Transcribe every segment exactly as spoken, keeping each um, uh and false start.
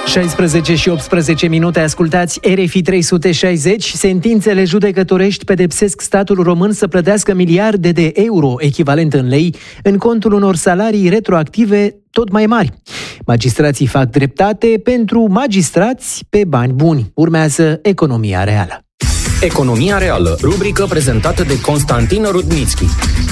șaisprezece și optsprezece minute, ascultați R F I trei sute șaizeci. Sentințele judecătorești pedepsesc statul român să plătească miliarde de euro, echivalent în lei, în contul unor salarii retroactive tot mai mari. Magistrații fac dreptate pentru magistrați pe bani buni. Urmează Economia Reală. Economia Reală, rubrică prezentată de Constantin Rudnitschi.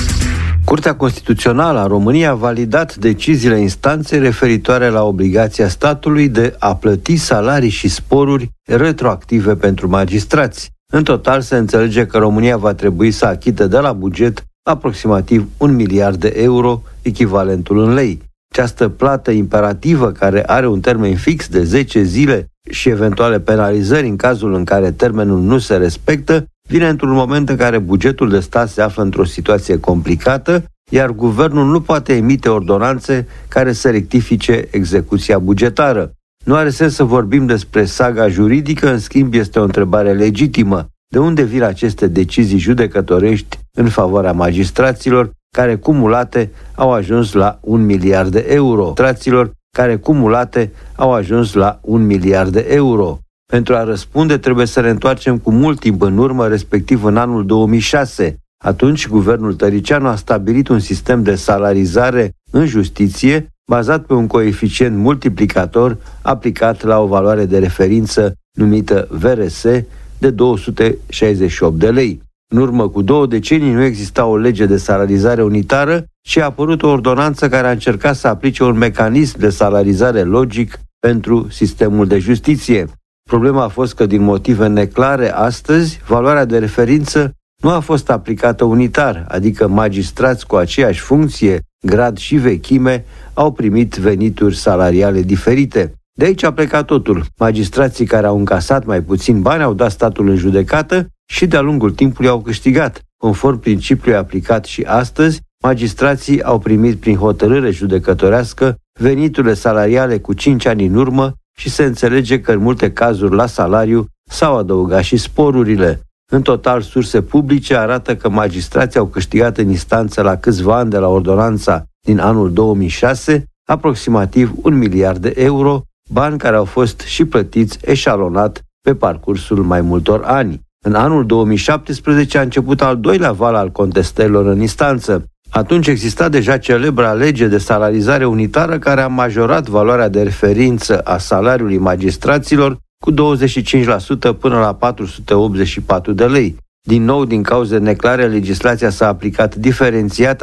Curtea Constituțională a României a validat deciziile instanței referitoare la obligația statului de a plăti salarii și sporuri retroactive pentru magistrați. În total se înțelege că România va trebui să achite de la buget aproximativ un miliard de euro, echivalentul în lei. Această plată imperativă, care are un termen fix de zece zile și eventuale penalizări în cazul în care termenul nu se respectă, vine într-un moment în care bugetul de stat se află într-o situație complicată, iar guvernul nu poate emite ordonanțe care să rectifice execuția bugetară. Nu are sens să vorbim despre saga juridică, în schimb este o întrebare legitimă. De unde vin aceste decizii judecătorești în favoarea magistraților, care cumulate au ajuns la un miliard de euro? Magistraților care cumulate au ajuns la un miliard de euro. Pentru a răspunde, trebuie să ne întoarcem cu mult timp în urmă, respectiv în anul două mii șase. Atunci, guvernul Tăricianu a stabilit un sistem de salarizare în justiție bazat pe un coeficient multiplicator aplicat la o valoare de referință numită V R S de două sute șaizeci și opt de lei. În urmă cu două decenii nu exista o lege de salarizare unitară și a apărut o ordonanță care a încercat să aplice un mecanism de salarizare logic pentru sistemul de justiție. Problema a fost că, din motive neclare, astăzi, valoarea de referință nu a fost aplicată unitar, adică magistrați cu aceeași funcție, grad și vechime au primit venituri salariale diferite. De aici a plecat totul. Magistrații care au încasat mai puțin bani au dat statul în judecată și de-a lungul timpului au câștigat. Conform principiului aplicat și astăzi, magistrații au primit prin hotărâre judecătorească veniturile salariale cu cinci ani în urmă și se înțelege că în multe cazuri la salariu s-au adăugat și sporurile. În total, surse publice arată că magistrații au câștigat în instanță la câțiva ani de la ordonanța din anul două mii șase aproximativ un miliard de euro, bani care au fost și plătiți eșalonat pe parcursul mai multor ani. În anul două mii șaptesprezece a început al doilea val al contestărilor în instanță. Atunci exista deja celebra lege de salarizare unitară care a majorat valoarea de referință a salariului magistraților cu douăzeci și cinci la sută până la patru sute optzeci și patru de lei. Din nou, din cauze neclare, legislația s-a aplicat diferențiat,